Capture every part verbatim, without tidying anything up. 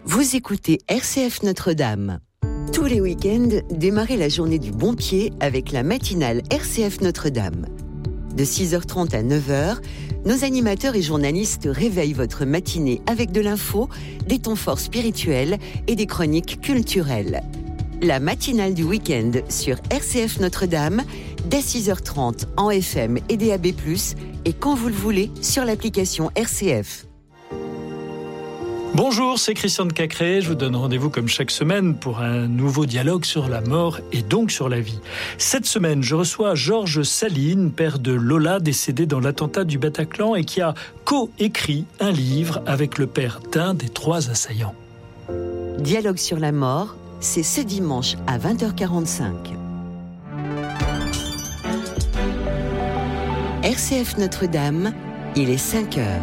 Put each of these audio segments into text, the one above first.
Vous écoutez R C F Notre-Dame. Tous les week-ends, démarrez la journée du bon pied avec la matinale R C F Notre-Dame. De six heures trente à neuf heures, nos animateurs et journalistes réveillent votre matinée avec de l'info, des temps forts spirituels et des chroniques culturelles. La matinale du week-end sur R C F Notre-Dame, dès six heures trente en F M et D A B plus, et quand vous le voulez sur l'application R C F. Bonjour, c'est Christian de Cacré. Je vous donne rendez-vous comme chaque semaine pour un nouveau dialogue sur la mort et donc sur la vie. Cette semaine, je reçois Georges Saline, père de Lola, décédé dans l'attentat du Bataclan et qui a co-écrit un livre avec le père d'un des trois assaillants. Dialogue sur la mort, c'est ce dimanche à vingt heures quarante-cinq. R C F Notre-Dame, il est cinq heures.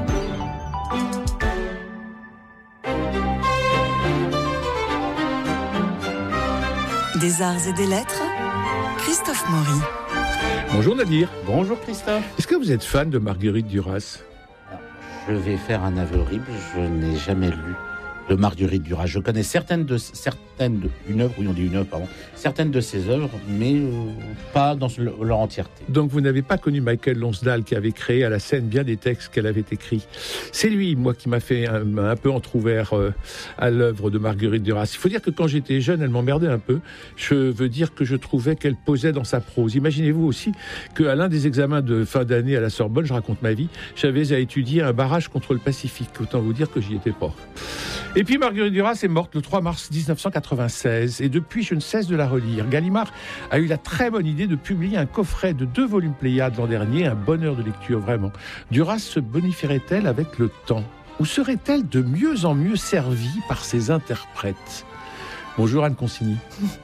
Des arts et des lettres, Christophe Maury. Bonjour Nadir. Bonjour Christophe. Est-ce que vous êtes fan de Marguerite Duras ? Je vais faire un aveu horrible, je n'ai jamais lu de Marguerite Duras. Je connais certaines de certaines de, une œuvre, oui on dit une œuvre, pardon, certaines de ses œuvres, mais euh, pas dans leur entièreté. Donc vous n'avez pas connu Michael Lonsdale qui avait créé à la scène bien des textes qu'elle avait écrits. C'est lui, moi, qui m'a fait un, un peu entrouvert euh, à l'œuvre de Marguerite Duras. Il faut dire que quand j'étais jeune, elle m'emmerdait un peu. Je veux dire que je trouvais qu'elle posait dans sa prose. Imaginez-vous aussi qu'à l'un des examens de fin d'année à la Sorbonne, je raconte ma vie, j'avais à étudier un barrage contre le Pacifique. Autant vous dire que j'y étais pas. Et puis Marguerite Duras est morte le trois mars dix-neuf cent quatre-vingt-seize et depuis je ne cesse de la relire. Gallimard a eu la très bonne idée de publier un coffret de deux volumes Pléiades l'an dernier, un bonheur de lecture vraiment. Duras se bonifierait-elle avec le temps ou serait-elle de mieux en mieux servie par ses interprètes ? Bonjour Anne Consigny.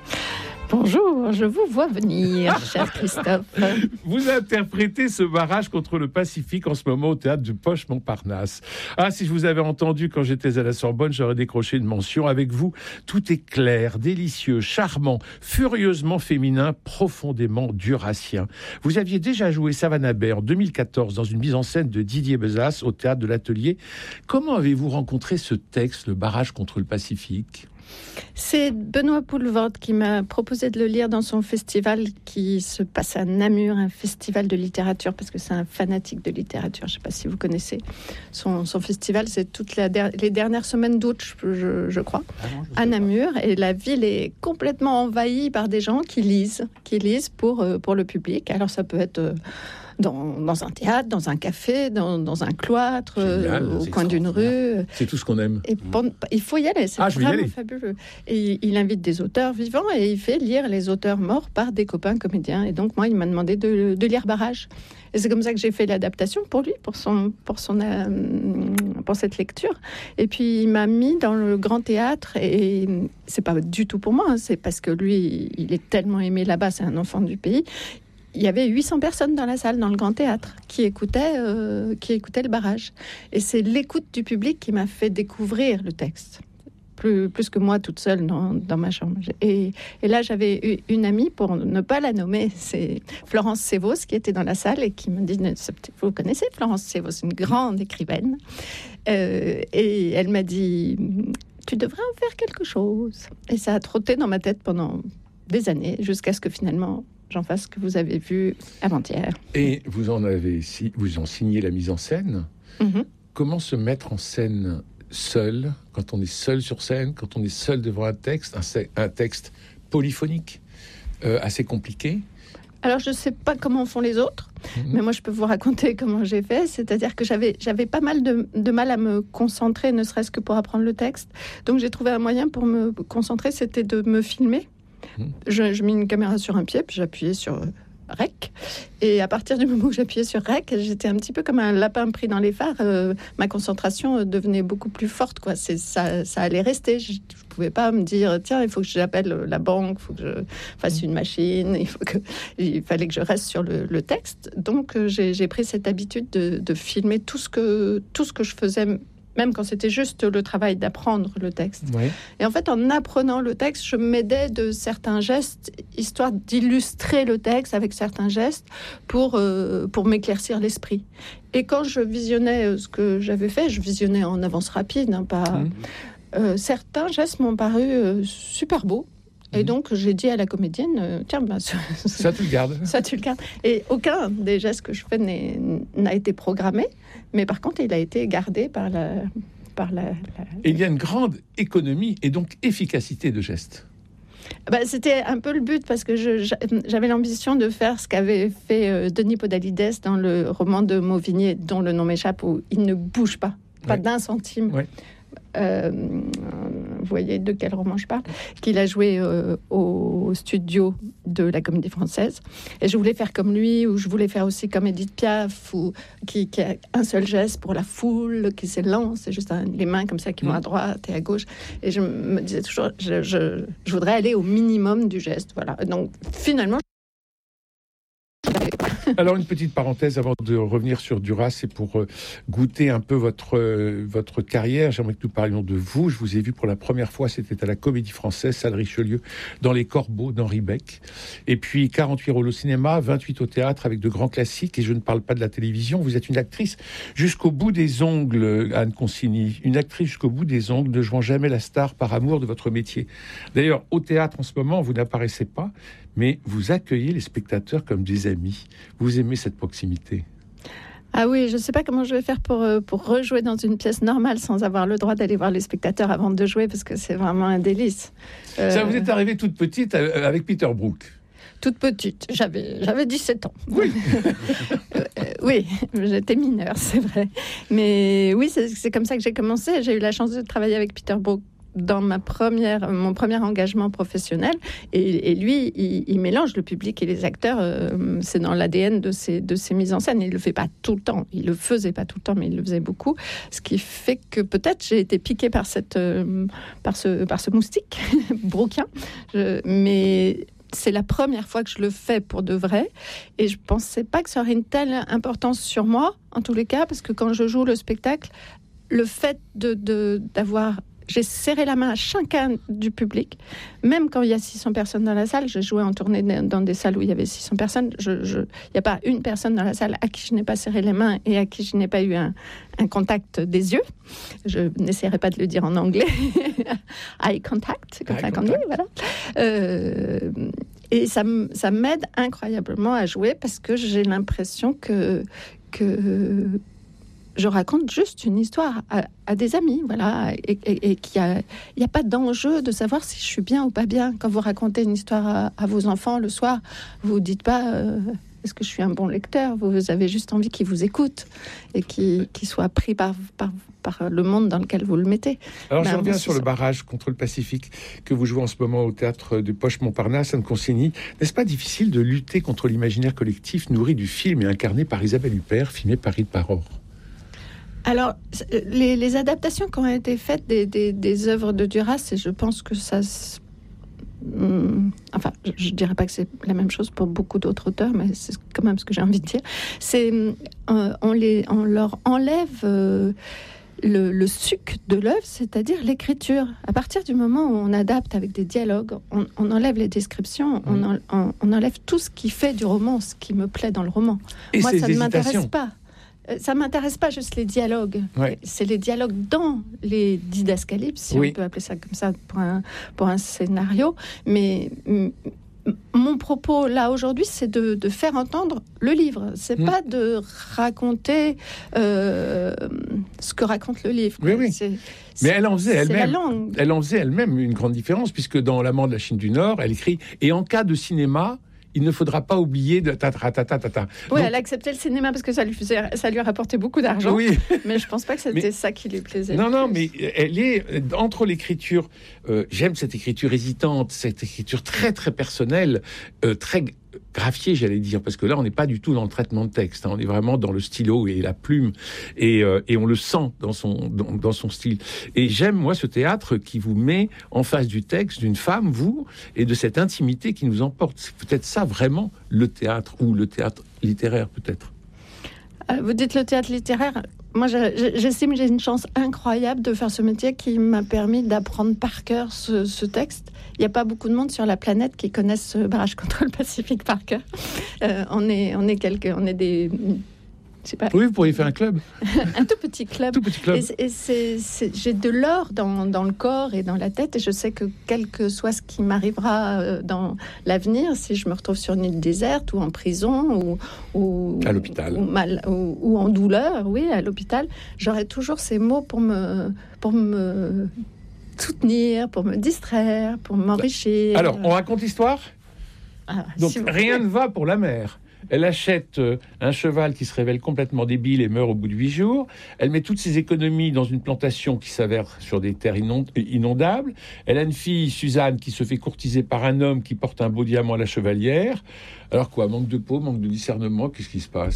Bonjour, je vous vois venir, cher Christophe. Vous interprétez ce barrage contre le Pacifique en ce moment au théâtre du Poche-Montparnasse. Ah, si je vous avais entendu quand j'étais à la Sorbonne, j'aurais décroché une mention. Avec vous, tout est clair, délicieux, charmant, furieusement féminin, profondément durassien. Vous aviez déjà joué Savannah Bay en deux mille quatorze dans une mise en scène de Didier Bezas au théâtre de l'Atelier. Comment avez-vous rencontré ce texte, le barrage contre le Pacifique ? C'est Benoît Poulvorde qui m'a proposé de le lire dans son festival qui se passe à Namur, un festival de littérature, parce que c'est un fanatique de littérature. Je ne sais pas si vous connaissez son, son festival. C'est toutes la der- les dernières semaines d'août, je, je crois, ah non, je à Namur. Pas. Et la ville est complètement envahie par des gens qui lisent, qui lisent pour, pour le public. Alors ça peut être... Euh, Dans, dans un théâtre, dans un café, dans, dans un cloître, Génial, euh, au coin d'une rue. C'est tout ce qu'on aime. Et bon, il faut y aller, c'est ah, vraiment fabuleux. Et il invite des auteurs vivants et il fait lire les auteurs morts par des copains comédiens. Et donc moi, il m'a demandé de, de lire Barrage. Et c'est comme ça que j'ai fait l'adaptation pour lui, pour, son, pour, son, euh, pour cette lecture. Et puis il m'a mis dans le grand théâtre et c'est pas du tout pour moi, hein, c'est parce que lui, il est tellement aimé là-bas, c'est un enfant du pays. Il y avait huit cents personnes dans la salle, dans le grand théâtre, qui écoutaient, euh, qui écoutaient le barrage. Et c'est l'écoute du public qui m'a fait découvrir le texte, plus, plus que moi toute seule dans, dans ma chambre. Et, et là, j'avais eu une amie, pour ne pas la nommer, c'est Florence Sévos, qui était dans la salle et qui me dit, vous connaissez Florence Sévos, une grande écrivaine. Euh, et elle m'a dit, tu devrais en faire quelque chose. Et ça a trotté dans ma tête pendant des années, jusqu'à ce que finalement... j'en fasse ce que vous avez vu avant-hier. Et vous en avez, vous en signez la mise en scène. Mm-hmm. Comment se mettre en scène seul, quand on est seul sur scène, quand on est seul devant un texte, un, un texte polyphonique, euh, assez compliqué ? Alors, je ne sais pas comment font les autres, mm-hmm. mais moi, je peux vous raconter comment j'ai fait. C'est-à-dire que j'avais, j'avais pas mal de, de mal à me concentrer, ne serait-ce que pour apprendre le texte. Donc, j'ai trouvé un moyen pour me concentrer, c'était de me filmer. Je, je mis une caméra sur un pied, puis j'appuyais sur Rec. Et à partir du moment où j'appuyais sur Rec, j'étais un petit peu comme un lapin pris dans les phares. Euh, ma concentration devenait beaucoup plus forte, quoi. C'est, ça, ça allait rester. Je ne pouvais pas me dire, tiens, il faut que j'appelle la banque, il faut que je fasse une machine, il, faut que, il fallait que je reste sur le, le texte. Donc, euh, j'ai, j'ai pris cette habitude de, de filmer tout ce que, tout ce que je faisais, même quand c'était juste le travail d'apprendre le texte. Oui. Et en fait, en apprenant le texte, je m'aidais de certains gestes, histoire d'illustrer le texte avec certains gestes pour, euh, pour m'éclaircir l'esprit. Et quand je visionnais ce que j'avais fait, je visionnais en avance rapide, hein, pas... Mmh. euh, certains gestes m'ont paru euh, super beaux. Et donc, j'ai dit à la comédienne, euh, tiens, bah, ça, ça, tu le gardes. Ça, tu le gardes. Et aucun des gestes que je fais n'est, n'a été programmé, mais par contre, il a été gardé par la... Par la, la... Et il y a une grande économie et donc efficacité de gestes. Bah, c'était un peu le but, parce que je, j'avais l'ambition de faire ce qu'avait fait euh, Denis Podalides dans le roman de Mauvigné, dont le nom m'échappe, où il ne bouge pas, pas ouais. d'un centime. Ouais. Euh, vous voyez de quel roman je parle, qu'il a joué euh, au studio de la Comédie Française. Et je voulais faire comme lui, ou je voulais faire aussi comme Édith Piaf, ou, qui, qui a un seul geste pour la foule, qui s'élance, c'est juste un, les mains comme ça qui vont à droite et à gauche. Et je me disais toujours, je, je, je voudrais aller au minimum du geste. Voilà. Donc finalement, alors, une petite parenthèse avant de revenir sur Duras, c'est pour euh, goûter un peu votre, euh, votre carrière. J'aimerais que nous parlions de vous. Je vous ai vu pour la première fois, c'était à la Comédie Française, salle Richelieu, dans Les Corbeaux d'Henri Beck. Et puis, quarante-huit rôles au cinéma, vingt-huit au théâtre avec de grands classiques. Et je ne parle pas de la télévision. Vous êtes une actrice jusqu'au bout des ongles, Anne Consigny. Une actrice jusqu'au bout des ongles, ne jouant jamais la star par amour de votre métier. D'ailleurs, au théâtre, en ce moment, vous n'apparaissez pas, mais vous accueillez les spectateurs comme des amis. Vous aimez cette proximité. Ah oui, je ne sais pas comment je vais faire pour, pour rejouer dans une pièce normale sans avoir le droit d'aller voir les spectateurs avant de jouer, parce que c'est vraiment un délice. Euh... Ça vous est arrivé toute petite avec Peter Brook? Toute petite, j'avais, j'avais dix-sept ans. Oui, euh, oui, j'étais mineure, c'est vrai. Mais oui, c'est, c'est comme ça que j'ai commencé. J'ai eu la chance de travailler avec Peter Brook dans ma première, mon premier engagement professionnel, et, et lui, il, il mélange le public et les acteurs. Euh, c'est dans l'A D N de ses, de ses mises en scène. Il le fait pas tout le temps. Il le faisait pas tout le temps, mais il le faisait beaucoup. Ce qui fait que peut-être j'ai été piquée par cette, euh, par ce, par ce moustique brookien. Je, mais c'est la première fois que je le fais pour de vrai, et je pensais pas que ça aurait une telle importance sur moi, en tous les cas, parce que quand je joue le spectacle, le fait de, de d'avoir j'ai serré la main à chacun du public, même quand il y a six cents personnes dans la salle. J'ai joué en tournée dans des salles où il y avait six cents personnes. Je, je, il n'y a pas une personne dans la salle à qui je n'ai pas serré les mains et à qui je n'ai pas eu un, un contact des yeux. Je n'essaierai pas de le dire en anglais. Eye contact, c'est comme Eye ça qu'on dit, voilà. Euh, et ça, ça m'aide incroyablement à jouer, parce que j'ai l'impression que... que je raconte juste une histoire à, à des amis, voilà, et, et, et qu'il n'y a, a pas d'enjeu de savoir si je suis bien ou pas bien. Quand vous racontez une histoire à, à vos enfants le soir, vous ne dites pas euh, est-ce que je suis un bon lecteur. Vous avez juste envie qu'ils vous écoutent et qu'ils, qu'ils soient pris par, par, par le monde dans lequel vous le mettez. Alors, ben, je reviens sur ça. Le barrage contre le Pacifique que vous jouez en ce moment au théâtre de Poche-Montparnasse, Anne Consigny. N'est-ce pas difficile de lutter contre l'imaginaire collectif nourri du film et incarné par Isabelle Huppert, filmé par Rita Paror? Alors, les, les adaptations qui ont été faites des, des, des œuvres de Duras, et je pense que ça... Hum, enfin, je ne dirais pas que c'est la même chose pour beaucoup d'autres auteurs, mais c'est quand même ce que j'ai envie de dire. C'est, euh, on, les, on leur enlève euh, le, le suc de l'œuvre, c'est-à-dire l'écriture. À partir du moment où on adapte avec des dialogues, on, on enlève les descriptions, on, en, on, on enlève tout ce qui fait du roman, ce qui me plaît dans le roman. Et moi, ça ne hésitations. m'intéresse pas. Ça ne m'intéresse pas juste les dialogues. Ouais. C'est les dialogues dans les didascalies, si oui. on peut appeler ça comme ça pour un, pour un scénario. Mais m- mon propos, là, aujourd'hui, c'est de, de faire entendre le livre. C'est mmh. pas de raconter euh, ce que raconte le livre. Oui, oui. C'est, Mais elle en faisait c'est elle-même. la langue. Elle en faisait elle-même une grande différence, puisque dans L'amant de la Chine du Nord, elle écrit « Et en cas de cinéma, il ne faudra pas oublier de ta ta ta ta ta ta. » Oui, donc, elle acceptait le cinéma parce que ça lui faisait, ça lui rapportait beaucoup d'argent. Oui. Mais je pense pas que c'était mais, ça qui lui plaisait. Non, non, mais elle est entre l'écriture. Euh, j'aime cette écriture hésitante, cette écriture très très personnelle, euh, très graphiée, j'allais dire, parce que là, on n'est pas du tout dans le traitement de texte. Hein, on est vraiment dans le stylo et la plume, et, euh, et on le sent dans son dans, dans son style. Et j'aime moi ce théâtre qui vous met en face du texte d'une femme, vous, et de cette intimité qui nous emporte. C'est peut-être ça vraiment le théâtre, ou le théâtre littéraire peut-être. Vous dites le théâtre littéraire. Moi, j'estime que j'ai une chance incroyable de faire ce métier qui m'a permis d'apprendre par cœur ce, ce texte. Il n'y a pas beaucoup de monde sur la planète qui connaissent ce barrage contre le Pacifique par cœur. Euh, on est, on est quelques, on est des sais pas. Oui, vous pourriez faire un club. Un tout petit club. Tout petit club. Et, et c'est, c'est, j'ai de l'or dans, dans le corps et dans la tête, et je sais que quel que soit ce qui m'arrivera dans l'avenir, si je me retrouve sur une île déserte ou en prison ou, ou à l'hôpital ou, mal, ou, ou en douleur, oui, à l'hôpital, j'aurai toujours ces mots pour me pour me soutenir, pour me distraire, pour m'enrichir. Alors, on raconte l'histoire. Ah, Donc, si vous... rien ne va pour la mère. Elle achète euh, un cheval qui se révèle complètement débile et meurt au bout de huit jours. Elle met toutes ses économies dans une plantation qui s'avère sur des terres inond- inondables. Elle a une fille, Suzanne, qui se fait courtiser par un homme qui porte un beau diamant à la chevalière. Alors quoi, manque de peau, manque de discernement, qu'est-ce qui se passe ?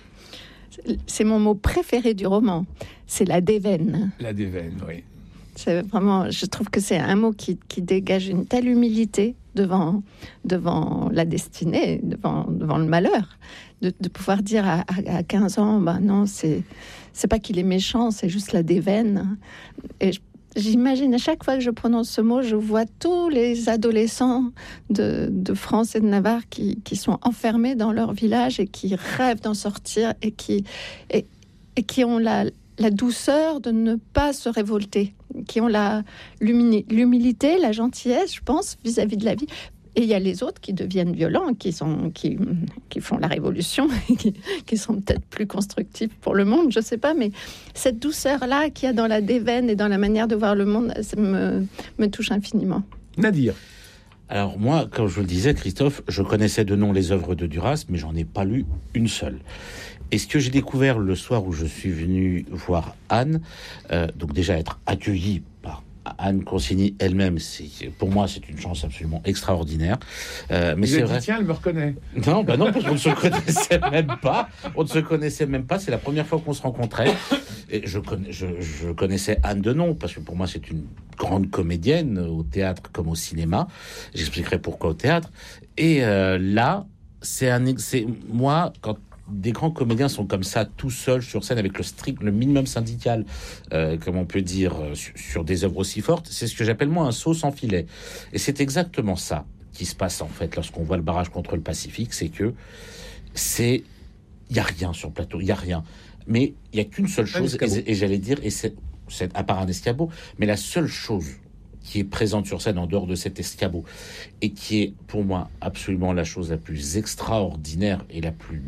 C'est mon mot préféré du roman, c'est la déveine. La déveine, oui. C'est vraiment, je trouve que c'est un mot qui, qui dégage une telle humilité devant, devant la destinée, devant, devant le malheur, de, de pouvoir dire à, à, à quinze ans, bah non, c'est, c'est pas qu'il est méchant, c'est juste la déveine. Et je, j'imagine à chaque fois que je prononce ce mot, je vois tous les adolescents de, de France et de Navarre qui, qui sont enfermés dans leur village et qui rêvent d'en sortir et qui, et, et qui ont la, la douceur de ne pas se révolter, qui ont la, l'humilité, la gentillesse, je pense, vis-à-vis de la vie. Et il y a les autres qui deviennent violents, qui, sont, qui, qui font la révolution, qui, qui sont peut-être plus constructifs pour le monde, je ne sais pas, mais cette douceur-là qu'il y a dans la déveine et dans la manière de voir le monde, ça me, me touche infiniment. Nadir. Alors moi, comme je le disais, Christophe, je connaissais de nom les œuvres de Duras, mais j'en ai pas lu une seule. Et ce que j'ai découvert le soir où je suis venu voir Anne, euh, donc déjà être accueilli par Anne Consigny elle-même, c'est, pour moi, c'est une chance absolument extraordinaire. Euh, mais Vous c'est avez vrai. dit, tiens, elle me reconnaît. Non, bah non, parce qu'on ne se connaissait même pas. On ne se connaissait même pas. C'est la première fois qu'on se rencontrait. Et je, connais, je, je connaissais Anne de nom, parce que pour moi, c'est une grande comédienne, au théâtre comme au cinéma. J'expliquerai pourquoi au théâtre. Et euh, là, c'est un, c'est moi quand des grands comédiens sont comme ça, tout seuls sur scène, avec le strict, le minimum syndical, euh, comme on peut dire, euh, sur, sur des œuvres aussi fortes. C'est ce que j'appelle moi un saut sans filet. Et c'est exactement ça qui se passe en fait lorsqu'on voit le barrage contre le Pacifique, c'est que c'est, il y a rien sur le plateau, il y a rien. Mais il y a qu'une seule chose, et, et j'allais dire, et c'est, c'est à part un escabeau, mais la seule chose qui est présente sur scène en dehors de cet escabeau et qui est pour moi absolument la chose la plus extraordinaire et la plus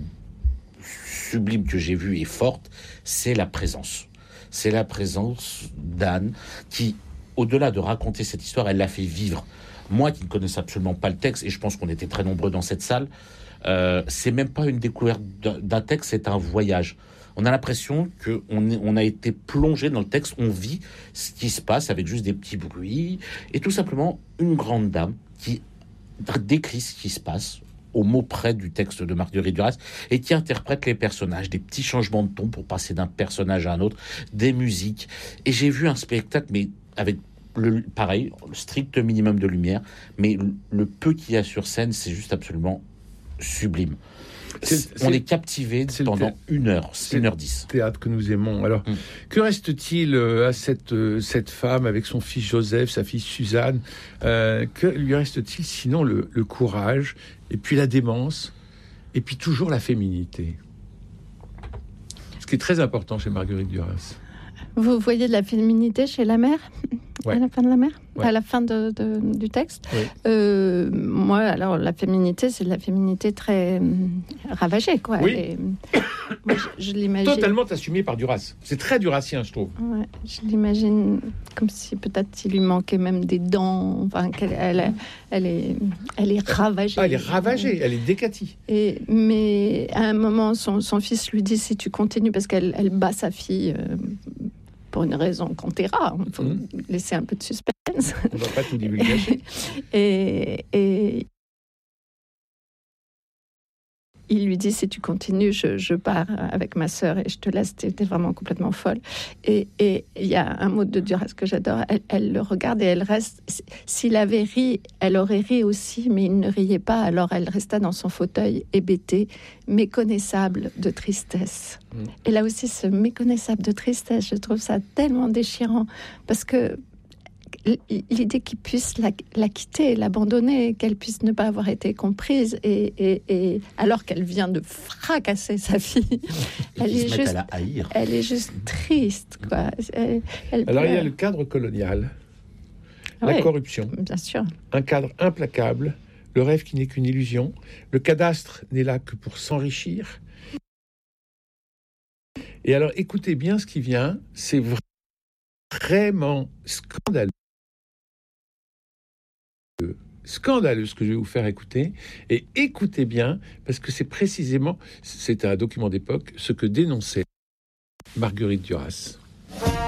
sublime que j'ai vue et forte, c'est la présence. C'est la présence d'Anne qui, au-delà de raconter cette histoire, elle l'a fait vivre. Moi qui ne connaissais absolument pas le texte, et je pense qu'on était très nombreux dans cette salle, euh, c'est même pas une découverte d'un texte, c'est un voyage. On a l'impression qu'on on a été plongé dans le texte, on vit ce qui se passe avec juste des petits bruits, et tout simplement une grande dame qui décrit ce qui se passe au mot près du texte de Marguerite Duras, et qui interprète les personnages, des petits changements de ton pour passer d'un personnage à un autre, des musiques. Et j'ai vu un spectacle, mais avec le, pareil, le strict minimum de lumière, mais le, le peu qu'il y a sur scène, c'est juste absolument sublime. C'est, on c'est, est captivé c'est pendant une heure, c'est une heure dix. Théâtre que nous aimons. Alors, hum. que reste-t-il à cette, cette femme avec son fils Joseph, sa fille Suzanne euh, que lui reste-t-il sinon le, le courage, et puis la démence, et puis toujours la féminité? Ce qui est très important chez Marguerite Duras. Vous voyez de la féminité chez la mère, ouais. À la fin de la mère, ouais. À la fin de, de, du texte. Oui. Euh, moi, alors la féminité, c'est de la féminité très euh, ravagée, quoi. Oui. Et, moi, je, je l'imagine totalement assumée par Duras. C'est très durassien, je trouve. Ouais, je l'imagine comme si peut-être il lui manquait même des dents. Enfin, qu'elle, elle, elle est, elle est ravagée. Ah, elle est ravagée. Elle est décatie. Et mais à un moment, son, son fils lui dit si tu continues, parce qu'elle elle bat sa fille. Euh, pour une raison qu'on taira, il faut mmh. laisser un peu de suspense. On ne va pas tout divulgacher. et, et il lui dit, si tu continues, je, je pars avec ma sœur et je te laisse, t'es, t'es vraiment complètement folle. Et il y a un mot de Duras que j'adore, elle, elle le regarde et elle reste, s'il avait ri, elle aurait ri aussi, mais il ne riait pas, alors elle resta dans son fauteuil, hébétée, méconnaissable de tristesse. Mmh. Et là aussi, ce méconnaissable de tristesse, je trouve ça tellement déchirant, parce que l'idée qu'il puisse la, la quitter, l'abandonner, qu'elle puisse ne pas avoir été comprise, et, et, et alors qu'elle vient de fracasser sa fille, elle est, juste, à la haïr. elle est juste triste, quoi. Elle, elle Alors, pleure. il y a le cadre colonial, Ah la ouais, corruption, bien sûr. un cadre implacable, le rêve qui n'est qu'une illusion, le cadastre n'est là que pour s'enrichir. Et alors, écoutez bien ce qui vient, c'est vraiment scandaleux. Scandaleux ce que je vais vous faire écouter, et écoutez bien, parce que c'est précisément, c'est un document d'époque, ce que dénonçait Marguerite Duras.